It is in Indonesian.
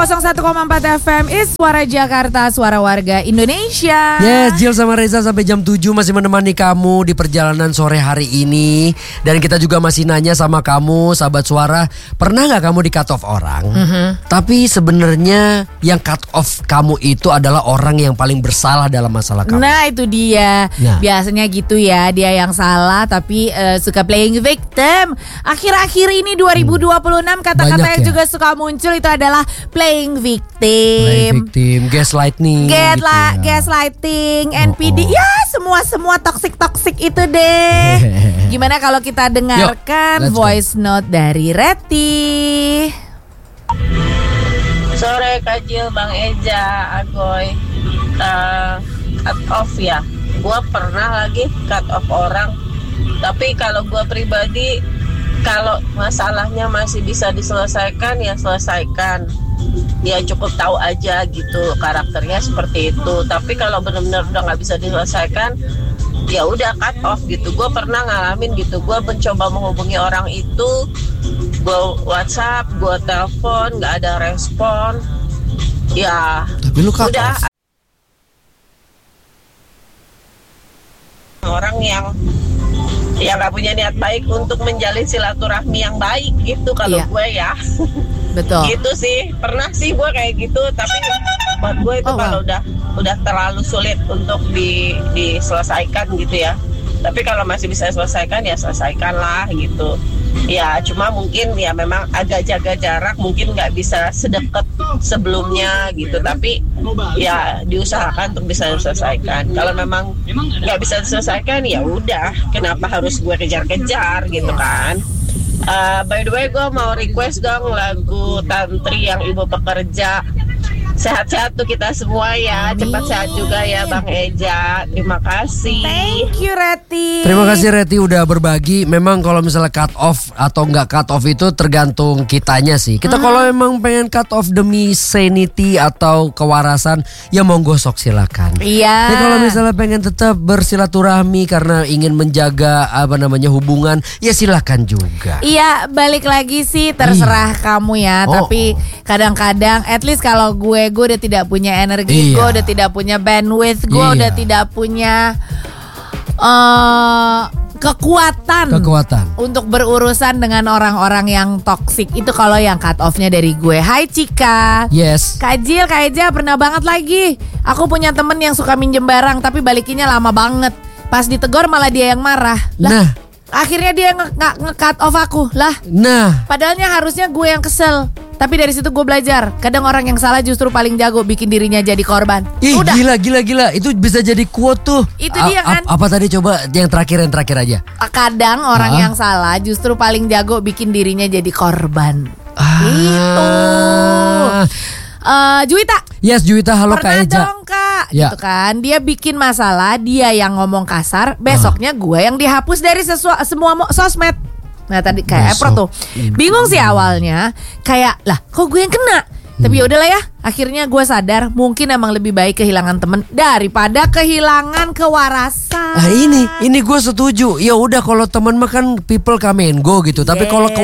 101,4 FM is Suara Jakarta, suara warga Indonesia. Yes, Jill sama Reza sampai jam 7 masih menemani kamu di perjalanan sore hari ini. Dan kita juga masih nanya sama kamu, sahabat suara, pernah gak kamu di cut off orang? Tapi sebenarnya yang cut off kamu itu adalah orang yang paling bersalah dalam masalah kamu. Nah itu dia, biasanya gitu ya, dia yang salah tapi suka playing victim. Akhir-akhir ini 2026 kata-kata yang juga suka muncul itu adalah playing victim, gaslighting, gaslighting, NPD, ya semua toxic itu deh. Gimana kalau kita dengarkan voice note dari Reti? Sore Kak Jill, Bang Eja, Agoy, cut off ya. Gua pernah lagi cut off orang, tapi kalau gua pribadi, kalau masalahnya masih bisa diselesaikan ya selesaikan. Ya cukup tahu aja gitu karakternya seperti itu. Tapi kalau benar-benar udah nggak bisa diselesaikan, ya udah cut off gitu. Gue pernah ngalamin gitu. Gue mencoba menghubungi orang itu, gue WhatsApp, gue telepon, nggak ada respon. Ya tapi lu cut udah off. Orang yang nggak punya niat baik untuk menjalin silaturahmi yang baik gitu kalau gue ya. Betul. Gitu sih, pernah sih gue kayak gitu, tapi buat gue itu kalau udah terlalu sulit untuk diselesaikan gitu ya. Tapi kalau masih bisa selesaikan ya selesaikan lah gitu. Ya cuma mungkin ya memang agak jaga jarak, mungkin nggak bisa sedekat sebelumnya gitu. Tapi ya diusahakan untuk bisa diselesaikan. Kalau memang nggak bisa diselesaikan ya udah, kenapa harus gue kejar-kejar gitu kan? By the way, gue mau request dong lagu Tantri yang Ibu Pekerja. Sehat-sehat tuh kita semua ya. Cepat sehat juga ya Bang Eja. Terima kasih. Thank you Reti. Terima kasih Reti udah berbagi. Memang kalau misalnya cut off atau nggak cut off itu tergantung kitanya sih. Kita kalau memang pengen cut off demi sanity atau kewarasan, ya monggo sok silakan. Iya. Tapi kalau misalnya pengen tetap bersilaturahmi karena ingin menjaga hubungan, ya silakan juga. Iya, balik lagi sih terserah kamu ya. Tapi kadang-kadang at least kalau gue udah tidak punya energi, gue udah tidak punya bandwidth, gue udah tidak punya kekuatan untuk berurusan dengan orang-orang yang toksik. Itu kalau yang cut off-nya dari gue. Hai Cika. Yes. Kak Jill, Kak Eja, pernah banget lagi. Aku punya temen yang suka minjem barang tapi balikinnya lama banget. Pas ditegur malah dia yang marah. Lah, akhirnya dia nge-cut off aku. Lah, padahalnya harusnya gue yang kesel. Tapi dari situ gue belajar, kadang orang yang salah justru paling jago bikin dirinya jadi korban. Ih, gila. Itu bisa jadi quote tuh. Itu dia kan. Apa tadi, coba yang terakhir aja. Kadang orang yang salah justru paling jago bikin dirinya jadi korban. Itu. Juwita. Yes, Juwita, halo Kak Eja. Pernah dong Kak, gitu kan. Dia bikin masalah, dia yang ngomong kasar, besoknya gue yang dihapus dari semua sosmed. Nah tadi kayak Epro tuh bingung sih awalnya, kayak lah kok gue yang kena. Tapi yaudahlah ya, akhirnya gue sadar mungkin emang lebih baik kehilangan temen daripada kehilangan kewarasan. Nah ini gue setuju. Ya udah kalau teman mah kan people come and go gitu. Tapi kalau